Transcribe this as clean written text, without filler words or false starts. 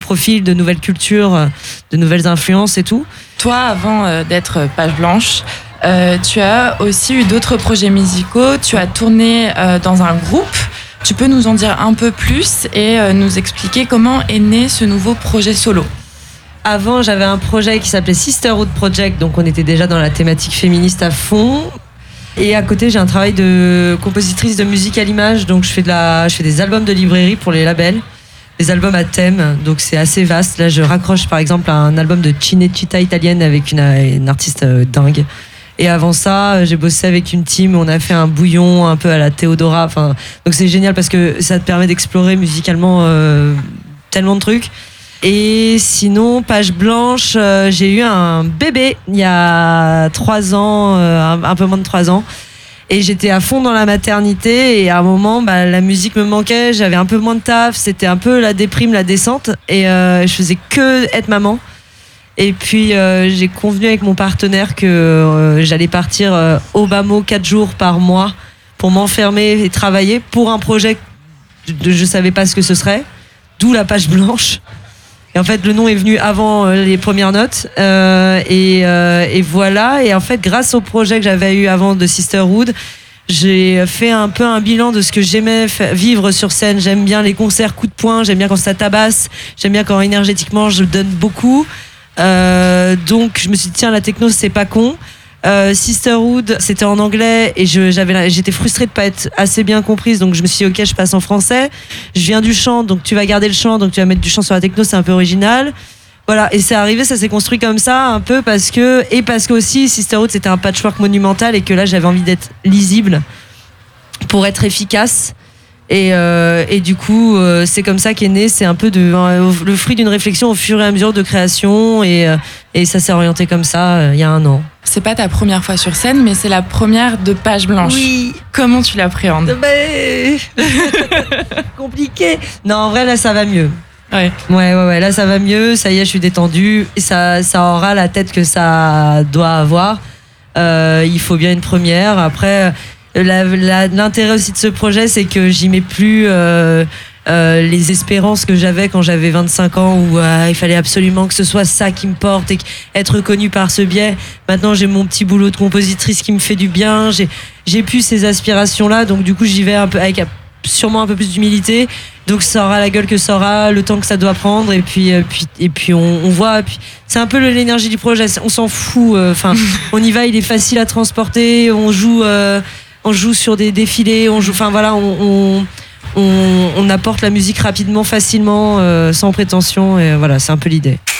profils, de nouvelles cultures, de nouvelles influences et tout. Toi, avant d'être Page Blanche, tu as aussi eu d'autres projets musicaux. Tu as tourné dans un groupe. Tu peux nous en dire un peu plus et nous expliquer comment est né ce nouveau projet solo? Avant, j'avais un projet qui s'appelait Sisterhood Project, donc on était déjà dans la thématique féministe à fond. Et à côté, j'ai un travail de compositrice de musique à l'image, donc je fais des albums de librairie pour les labels, des albums à thème, donc c'est assez vaste. Là, je raccroche par exemple à un album de Cinecittà italienne avec une artiste dingue. Et avant ça, j'ai bossé avec une team, on a fait un bouillon un peu à la Théodora. Enfin, donc c'est génial parce que ça te permet d'explorer musicalement tellement de trucs. Et sinon, Page Blanche, j'ai eu un bébé il y a 3 ans, un peu moins de 3 ans. Et j'étais à fond dans la maternité et à un moment, la musique me manquait, j'avais un peu moins de taf, c'était un peu la déprime, la descente. Et je faisais que être maman. Et puis j'ai convenu avec mon partenaire que j'allais partir au bas mot 4 jours par mois pour m'enfermer et travailler pour un projet que je savais pas ce que ce serait, d'où la Page Blanche. Et en fait, le nom est venu avant les premières notes. Et voilà. Et en fait, grâce au projet que j'avais eu avant de Sisterhood, j'ai fait un peu un bilan de ce que j'aimais vivre sur scène. J'aime bien les concerts coup de poing, j'aime bien quand ça tabasse, j'aime bien quand énergétiquement je donne beaucoup. Donc je me suis dit tiens, la techno c'est pas con. Sisterhood c'était en anglais et j'étais frustrée de pas être assez bien comprise, donc je me suis dit ok, je passe en français, je viens du chant, donc tu vas garder le chant, donc tu vas mettre du chant sur la techno, c'est un peu original, voilà. Et c'est arrivé, ça s'est construit comme ça un peu parce que aussi Sisterhood c'était un patchwork monumental et que là j'avais envie d'être lisible pour être efficace. Et du coup, c'est comme ça qu'est né. C'est un peu le fruit d'une réflexion au fur et à mesure de création. Et ça s'est orienté comme ça il y a 1 an. C'est pas ta première fois sur scène, mais c'est la première de Page Blanche. Oui. Comment tu l'appréhendes? Compliqué. Non, en vrai, là, ça va mieux. Ouais. Ouais, là, ça va mieux. Ça y est, je suis détendue. Et ça aura la tête que ça doit avoir. Il faut bien une première. Après... l'intérêt aussi de ce projet, c'est que j'y mets plus les espérances que j'avais quand j'avais 25 ans où il fallait absolument que ce soit ça qui me porte et être reconnue par ce biais. Maintenant, j'ai mon petit boulot de compositrice qui me fait du bien. J'ai plus ces aspirations-là, donc du coup, j'y vais un peu avec sûrement un peu plus d'humilité. Donc ça aura la gueule que ça aura, le temps que ça doit prendre, et puis on voit. Et puis c'est un peu l'énergie du projet. On s'en fout. Enfin, on y va. Il est facile à transporter. On joue sur des défilés, on apporte la musique rapidement, facilement, sans prétention, et voilà, c'est un peu l'idée.